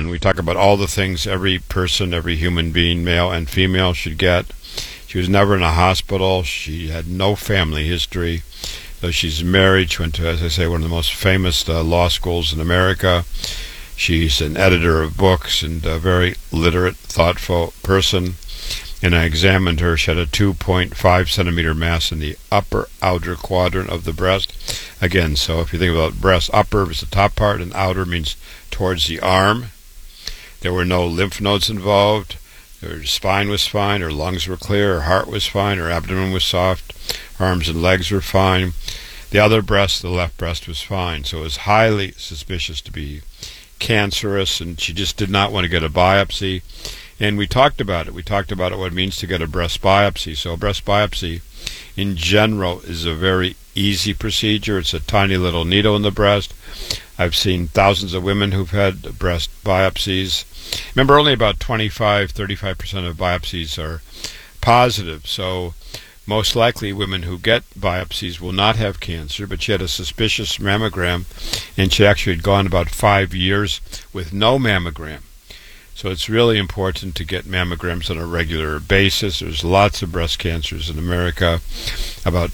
1, we talk about all the things every person, every human being, male and female, should get. She was never in a hospital. She had no family history. So she's married. She went to, as I say, one of the most famous law schools in America. She's an editor of books and a very literate, thoughtful person. And I examined her. She had a 2.5 centimeter mass in the upper outer quadrant of the breast. Again, so if you think about breast, upper is the top part, and outer means towards the arm. There were no lymph nodes involved. Her spine was fine. Her lungs were clear. Her heart was fine. Her abdomen was soft. Her arms and legs were fine. The other breast, the left breast, was fine. So it was highly suspicious to be cancerous, and she just did not want to get a biopsy. And we talked about it. We talked about what it means to get a breast biopsy. So a breast biopsy, in general, is a very easy procedure. It's a tiny little needle in the breast. I've seen thousands of women who've had breast biopsies. Remember, only about 35% of biopsies are positive. So most likely women who get biopsies will not have cancer, but she had a suspicious mammogram, and she actually had gone about 5 years with no mammogram. So it's really important to get mammograms on a regular basis. There's lots of breast cancers in America. About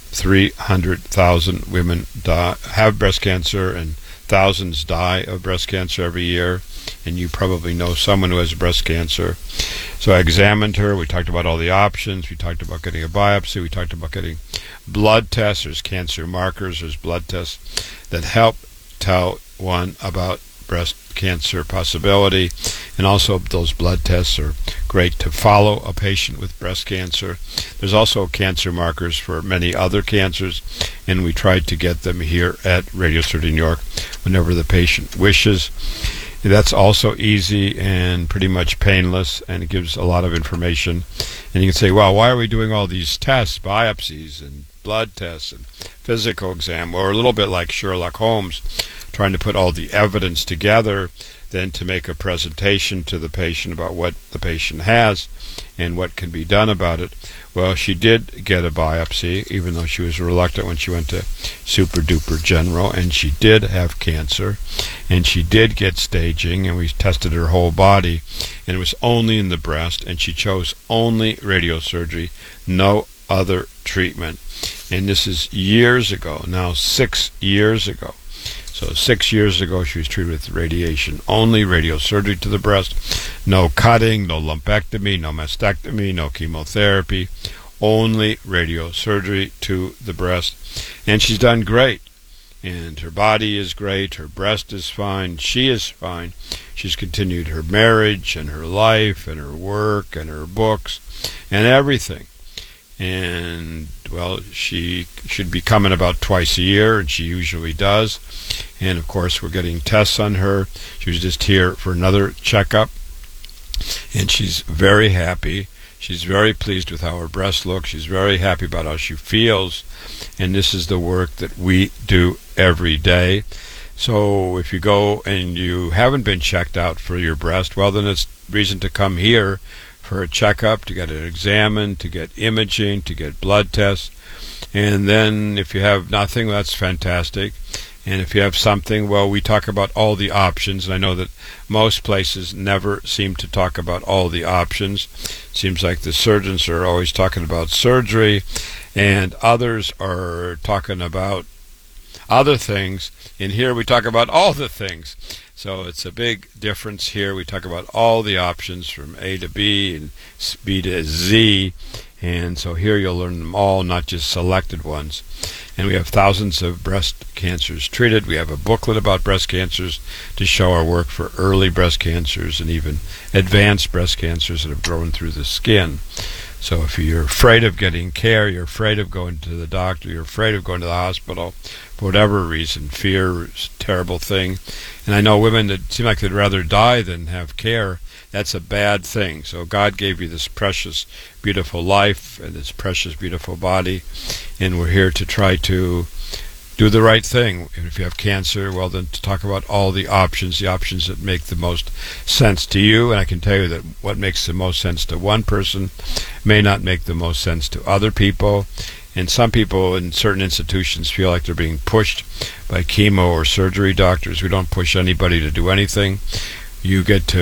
300,000 women have breast cancer, and thousands die of breast cancer every year. And you probably know someone who has breast cancer. So I examined her. We talked about all the options. We talked about getting a biopsy. We talked about getting blood tests. There's cancer markers. There's blood tests that help tell one about breast cancer possibility, and also those blood tests are great to follow a patient with breast cancer. There's also cancer markers for many other cancers, and we tried to get them here at Radiosurgery New York whenever the patient wishes. That's also easy and pretty much painless, and it gives a lot of information. And you can say, well, why are we doing all these tests, biopsies and blood tests and physical exam? Or a little bit like Sherlock Holmes, trying to put all the evidence together, then to make a presentation to the patient about what the patient has and what can be done about it. Well, she did get a biopsy, even though she was reluctant when she went to Super Duper General, and she did have cancer, and she did get staging, and we tested her whole body, and it was only in the breast, and she chose only radiosurgery, no other treatment. And this is years ago, now 6 years ago. So 6 years ago, she was treated with radiation, only radiosurgery to the breast, no cutting, no lumpectomy, no mastectomy, no chemotherapy, only radiosurgery to the breast. And she's done great. And her body is great, her breast is fine, she is fine. She's continued her marriage and her life and her work and her books and everything. And, well, she should be coming about twice a year, and she usually does. And, of course, we're getting tests on her. She was just here for another checkup, and she's very happy. She's very pleased with how her breast looks. She's very happy about how she feels, and this is the work that we do every day. So if you go and you haven't been checked out for your breast, well, then it's reason to come here for a checkup, to get it examined, to get imaging, to get blood tests. And then if you have nothing, well, that's fantastic. And if you have something, well, we talk about all the options. And I know that most places never seem to talk about all the options. It seems like the surgeons are always talking about surgery, and others are talking about other things. And here we talk about all the things. So it's a big difference here. We talk about all the options from A to B and B to Z. And so here you'll learn them all, not just selected ones. And we have thousands of breast cancers treated. We have a booklet about breast cancers to show our work for early breast cancers and even advanced breast cancers that have grown through the skin. So if you're afraid of getting care, you're afraid of going to the doctor, you're afraid of going to the hospital, for whatever reason, fear is a terrible thing. And I know women that seem like they'd rather die than have care. That's a bad thing. So God gave you this precious, beautiful life and this precious, beautiful body, and we're here to try to do the right thing. And if you have cancer, well, then to talk about all the options that make the most sense to you. And I can tell you that what makes the most sense to one person may not make the most sense to other people. And some people in certain institutions feel like they're being pushed by chemo or surgery doctors. We don't push anybody to do anything. You get to